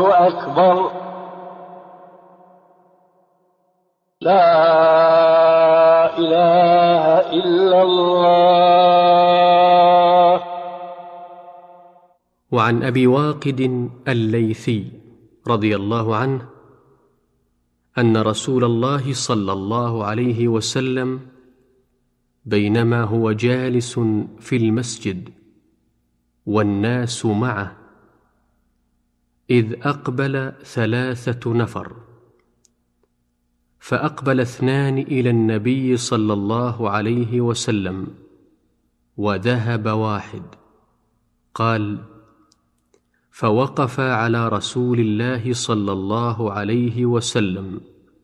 الله أكبر. لا إله إلا الله. وعن أبي واقد الليثي رضي الله عنه أن رسول الله صلى الله عليه وسلم بينما هو جالس في المسجد والناس معه إذ أقبل 3 نفر، فأقبل 2 إلى النبي صلى الله عليه وسلم وذهب 1. قال: فوقف على رسول الله صلى الله عليه وسلم،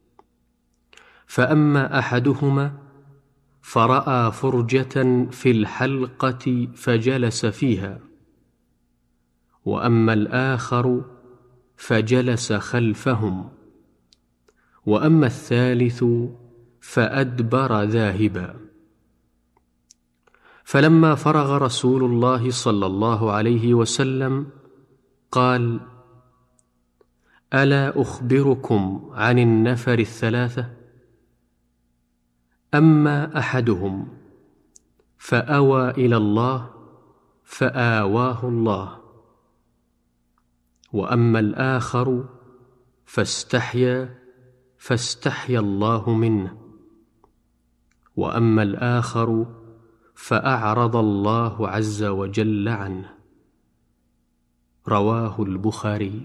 فأما أحدهما فرأى فرجة في الحلقة فجلس فيها، وأما الآخر فجلس خلفهم، وأما الثالث فأدبر ذاهبا. فلما فرغ رسول الله صلى الله عليه وسلم قال: ألا أخبركم عن النفر 3؟ أما أحدهم فأوى إلى الله فآواه الله، وأما الآخر فاستحيا فاستحيا الله منه، وأما الآخر فأعرض الله عز وجل عنه. رواه البخاري.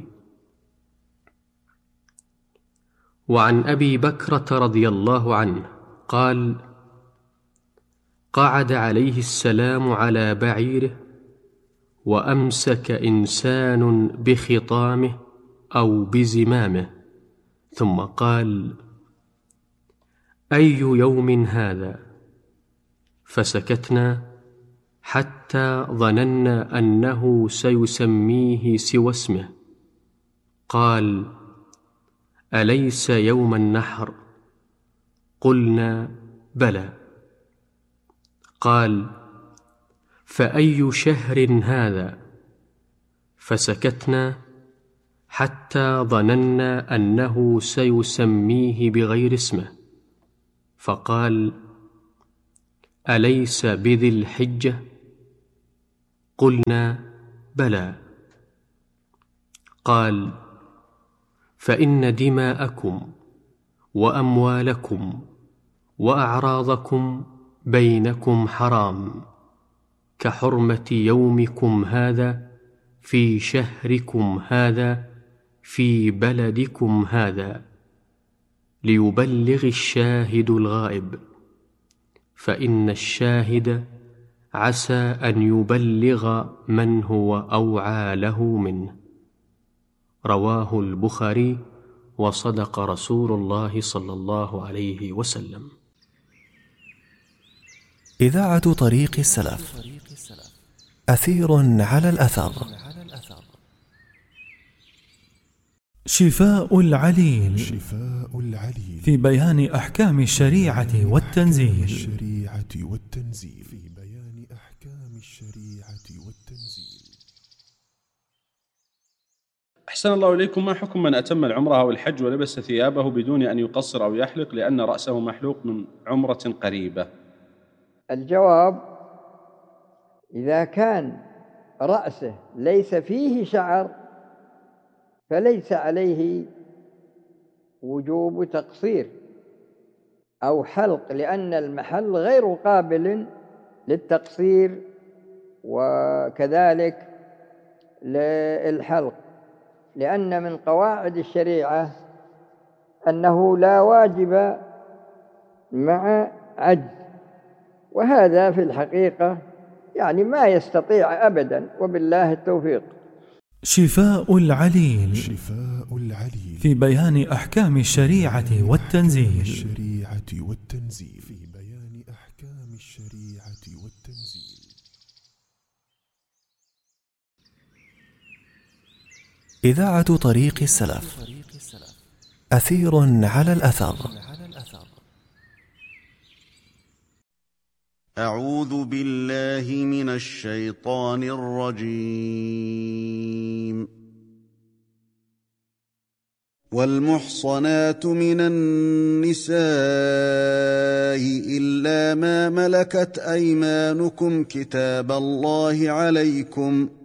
وعن أبي بكرة رضي الله عنه قال: قعد عليه السلام على بعيره، وأمسك إنسان بخطامه أو بزمامه، ثم قال: أي يوم هذا؟ فسكتنا حتى ظننا أنه سيسميه سوى اسمه. قال: أليس يوم النحر؟ قلنا: بلى. قال: فأي شهر هذا؟ فسكتنا حتى ظننا أنه سيسميه بغير اسمه، فقال: أليس بذي الحجة؟ قلنا: بلى. قال: فإن دماءكم وأموالكم وأعراضكم بينكم حرام، كحرمة يومكم هذا في شهركم هذا في بلدكم هذا، ليبلغ الشاهد الغائب، فإن الشاهد عسى أن يبلغ من هو أوعى له منه. رواه البخاري. وصدق رسول الله صلى الله عليه وسلم. إذاعة طريق السلف، أثير على الأثر. شفاء العليل في بيان أحكام الشريعة والتنزيل. أحسن الله إليكم. ما حكم من أتم العمرة أو الحج ولبس ثيابه بدون أن يقصر أو يحلق لأن رأسه محلوق من عمرة قريبة؟ الجواب: إذا كان رأسه ليس فيه شعر فليس عليه وجوب تقصير أو حلق، لأن المحل غير قابل للتقصير وكذلك للحلق، لأن من قواعد الشريعة أنه لا واجب مع عجز، وهذا في الحقيقة يعني ما يستطيع أبدا، وبالله التوفيق. شفاء العليل في بيان أحكام الشريعة والتنزيل. إذاعة طريق السلف، أثير على الأثر. أعوذ بالله من الشيطان الرجيم. والمحصنات من النساء إلا ما ملكت أيمانكم كتاب الله عليكم